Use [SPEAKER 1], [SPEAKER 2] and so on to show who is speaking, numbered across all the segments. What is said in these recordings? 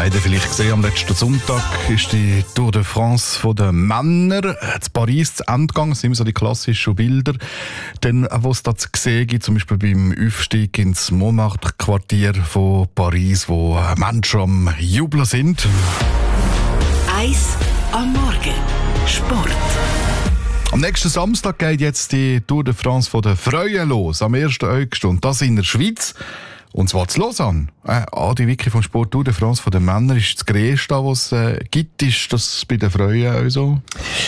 [SPEAKER 1] habt ihr vielleicht gesehen, am letzten Sonntag ist die Tour de France der Männer zu Paris zu Ende gegangen. Das sind immer so die klassischen Bilder. Dann, was es da zu sehen gibt, zum Beispiel beim Aufstieg ins Montmartre-Quartier von Paris, wo Menschen am Jubeln sind.
[SPEAKER 2] Eis am Morgen. Sport.
[SPEAKER 1] Am nächsten Samstag geht jetzt die Tour de France der Frauen los, am 1. August. Und das in der Schweiz. Und zwar zu Lausanne. Adi Wicki vom Sport Tour de France der Männer ist das Größte, was es gibt. Ist das bei den Frauen auch so?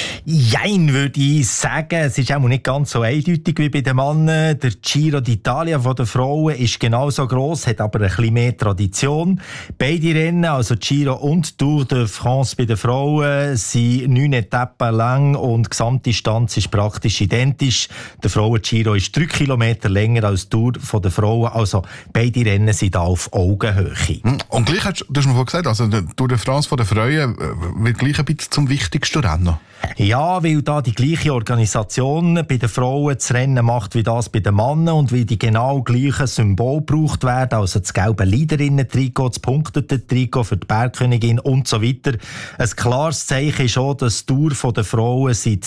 [SPEAKER 3] Jein, würde ich sagen. Es ist auch nicht ganz so eindeutig wie bei den Männern. Der Giro d'Italia der Frauen ist genauso gross, hat aber ein bisschen mehr Tradition. Beide Rennen, also Giro und Tour de France bei den Frauen, sind 9 Etappen lang und die Gesamtdistanz ist praktisch identisch. Der Frauen-Giro ist 3 Kilometer länger als die Tour der Frauen. Also beide Rennen sind da auf Augenhöhe.
[SPEAKER 1] Und gleich, du hast mir vorhin gesagt, also die Tour de France der Frauen wird gleich ein bisschen zum wichtigsten Rennen.
[SPEAKER 3] Ja, weil da die gleiche Organisation bei den Frauen das Rennen macht wie das bei den Männern und weil die genau gleichen Symbole gebraucht werden, also das gelbe Leaderinnen-Trikot, das punktete Trikot für die Bergkönigin und so weiter. Ein klares Zeichen ist auch, dass die Tour der Frauen seit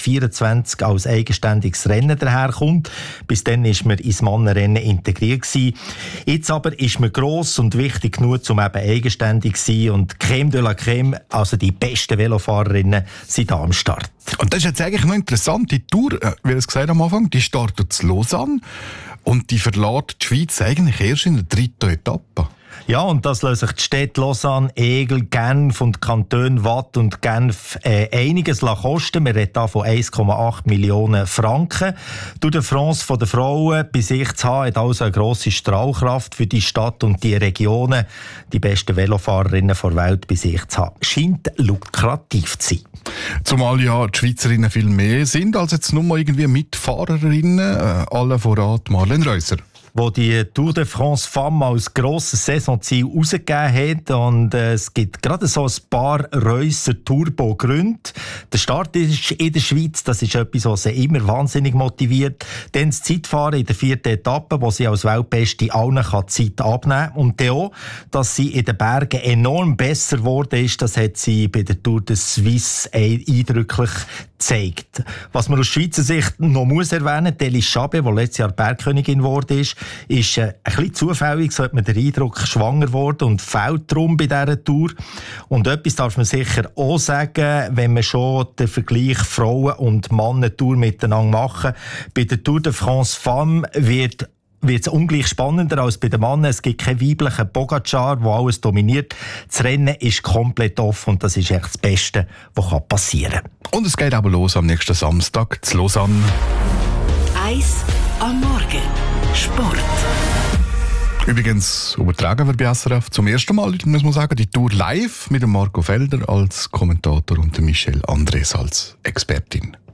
[SPEAKER 3] 2024 als eigenständiges Rennen daherkommt. Bis dann war man ins Mannenrennen integriert gewesen. Jetzt aber ist man gross und wichtig genug, um eben eigenständig zu sein und Crème de la Crème, also die besten Velofahrerinnen, sind da am Start.
[SPEAKER 1] Und das ist jetzt eigentlich noch interessant. Die Tour, wie ich es gesagt am Anfang, die startet in Lausanne und die verlässt die Schweiz eigentlich erst in der 3. Etappe.
[SPEAKER 3] Ja, und das lassen sich die Städte Lausanne, Aigle, Genf und die Kantone Waadt und Genf einiges kosten. Wir reden hier von 1,8 Millionen Franken. Tour de France der Frauen bei sich zu haben, hat also eine grosse Strahlkraft für die Stadt und die Regionen, die besten Velofahrerinnen der Welt bei sich zu haben. Scheint lukrativ zu sein.
[SPEAKER 1] Zumal ja die Schweizerinnen viel mehr sind als jetzt nur mal irgendwie Mitfahrerinnen, alle voran Marlene Reusser.
[SPEAKER 3] Wo die Tour de France Femme als grosses Saisonziel rausgegeben hat. Und es gibt gerade so ein paar Reusser-Turbo-Gründe. Der Start ist in der Schweiz, das ist etwas, was sie immer wahnsinnig motiviert. Dann das Zeitfahren in der 4. Etappe, wo sie als Weltbeste allen Zeit abnehmen kann. Und dann auch, dass sie in den Bergen enorm besser geworden ist, das hat sie bei der Tour de Suisse eindrücklich gezeigt. Was man aus Schweizer Sicht noch muss erwähnen, Elis Chabet, die letztes Jahr Bergkönigin geworden ist ein bisschen zufällig, so hat man den Eindruck, schwanger geworden und fehlt darum bei dieser Tour. Und etwas darf man sicher auch sagen, wenn man schon den Vergleich Frauen- und Männer-Tour miteinander machen. Bei der Tour de France Femme wird es ungleich spannender als bei den Männern. Es gibt keinen weiblichen Pogacar, der alles dominiert. Das Rennen ist komplett offen und das ist echt das Beste, was passieren kann.
[SPEAKER 1] Und es geht aber los am nächsten Samstag zu Lausanne.
[SPEAKER 2] Eis am Morgen. Sport.
[SPEAKER 1] Übrigens übertragen wir bei SRF zum ersten Mal, muss man sagen, die Tour live mit dem Marco Felder als Kommentator und der Michelle Andres als Expertin.